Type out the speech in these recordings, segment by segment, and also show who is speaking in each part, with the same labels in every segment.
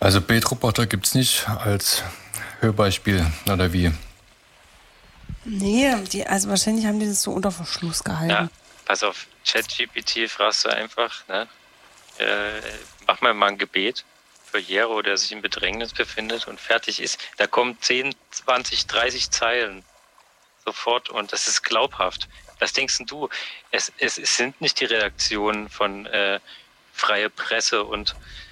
Speaker 1: Also Betroboter gibt's nicht als Hörbeispiel, oder wie?
Speaker 2: Nee, also wahrscheinlich haben die das so unter Verschluss gehalten.
Speaker 3: Ja, pass auf, ChatGPT fragst du einfach, ne? Mach mal ein Gebet für Jero, der sich in Bedrängnis befindet und fertig ist. Da kommen 10, 20, 30 Zeilen sofort und das ist glaubhaft. Was denkst du? Es sind nicht die Redaktionen von Freie Presse und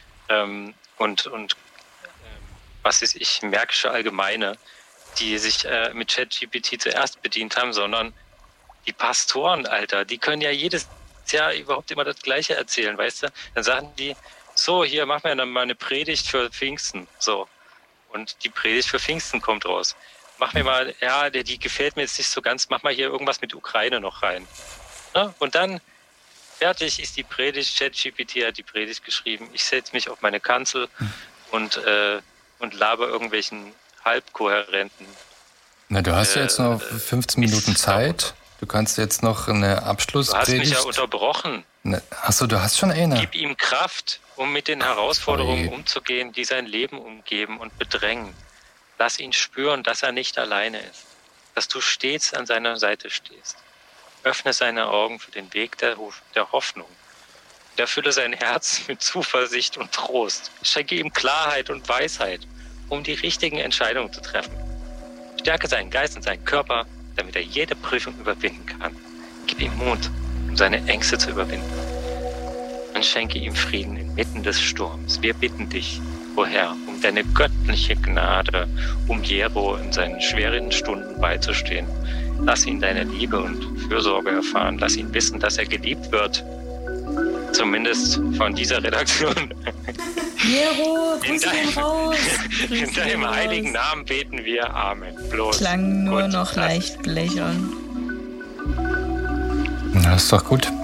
Speaker 3: was weiß ich, Märkische Allgemeine, die sich mit ChatGPT zuerst bedient haben, sondern die Pastoren, Alter, die können ja jedes Jahr überhaupt immer das Gleiche erzählen, weißt du? Dann sagen die, so, hier, mach mir dann mal eine Predigt für Pfingsten, so. Und die Predigt für Pfingsten kommt raus. Mach mir mal, ja, die gefällt mir jetzt nicht so ganz, mach mal hier irgendwas mit Ukraine noch rein. Ja? Und dann, fertig ist die Predigt, ChatGPT hat die Predigt geschrieben, ich setze mich auf meine Kanzel und laber irgendwelchen halbkohärenten.
Speaker 1: Na, du hast ja jetzt noch 15 Minuten Zeit. Du kannst jetzt noch eine Abschlusspredigt...
Speaker 3: Du hast mich ja unterbrochen.
Speaker 1: Achso, du hast schon eine.
Speaker 3: Gib ihm Kraft, um mit den Herausforderungen umzugehen, die sein Leben umgeben und bedrängen. Lass ihn spüren, dass er nicht alleine ist. Dass du stets an seiner Seite stehst. Öffne seine Augen für den Weg der Hoffnung. Und erfülle sein Herz mit Zuversicht und Trost. Schenke ihm Klarheit und Weisheit, um die richtigen Entscheidungen zu treffen. Stärke seinen Geist und seinen Körper, damit er jede Prüfung überwinden kann. Gib ihm Mut, um seine Ängste zu überwinden. Und schenke ihm Frieden inmitten des Sturms. Wir bitten dich, o Herr, um deine göttliche Gnade, um Jero in seinen schweren Stunden beizustehen. Lass ihn deine Liebe und Fürsorge erfahren. Lass ihn wissen, dass er geliebt wird. Zumindest von dieser Redaktion.
Speaker 2: Jero, grüß ihn raus.
Speaker 3: In deinem heiligen Namen beten wir. Amen. Bloß.
Speaker 4: Klang nur noch leicht blechern.
Speaker 1: Na, ist doch gut.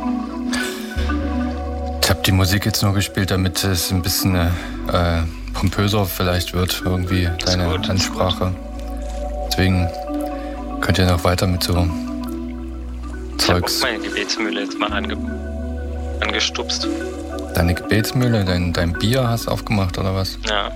Speaker 1: Ich habe die Musik jetzt nur gespielt, damit es ein bisschen pompöser vielleicht wird, irgendwie deine Ansprache. Deswegen könnt ihr noch weiter mit so Zeugs.
Speaker 3: Ich habe meine Gebetsmühle jetzt mal angestupst.
Speaker 1: Deine Gebetsmühle, dein Bier hast du aufgemacht, oder was?
Speaker 3: Ja.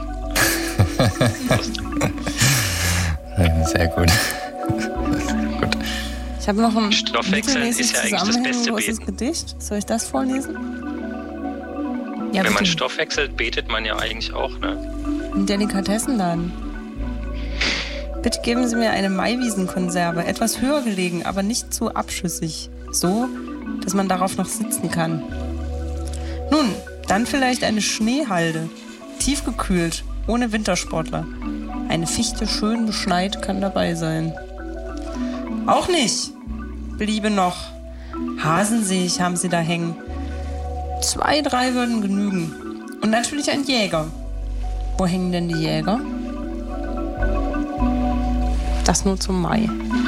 Speaker 1: Sehr gut. Gut.
Speaker 2: Ich habe noch ein
Speaker 3: Stoffwechsel ist ja eigentlich das beste Beten.
Speaker 2: Gedicht. Soll ich das vorlesen?
Speaker 4: Ja,
Speaker 3: wenn man stoffwechselt, betet man ja eigentlich auch, ne?
Speaker 2: Ein Delikatessen dann. Bitte geben Sie mir eine Maiwiesenkonserve, etwas höher gelegen, aber nicht zu abschüssig. So, dass man darauf noch sitzen kann. Nun, dann vielleicht eine Schneehalde, tiefgekühlt, ohne Wintersportler. Eine Fichte schön beschneit kann dabei sein. Auch nicht, bliebe noch. Hasen sehe ich, haben Sie da hängen. 2, 3 würden genügen. Und natürlich ein Jäger. Wo hängen denn die Jäger? Das nur zum Mai.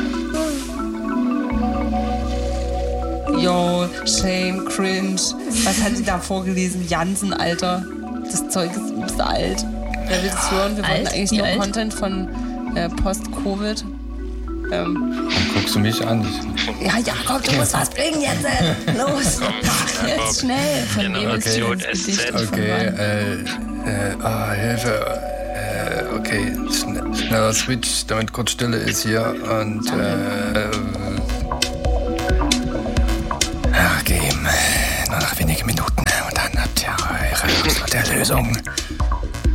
Speaker 2: Yo, Shame, Cringe. Was hat sie da vorgelesen? Jansen, Alter. Das Zeug ist alt. Wer will es hören? Wir wollten eigentlich nur Content von Post-Covid.
Speaker 1: Dann guckst du mich an.
Speaker 2: Ja, Jakob, du musst was bringen jetzt. Los, jetzt schnell.
Speaker 3: Von Generation SZ.
Speaker 1: Okay, Hilfe. Okay, schneller Switch, damit kurz Stille ist hier. Und okay, nur noch wenige Minuten. Und dann habt ihr eure Lösung.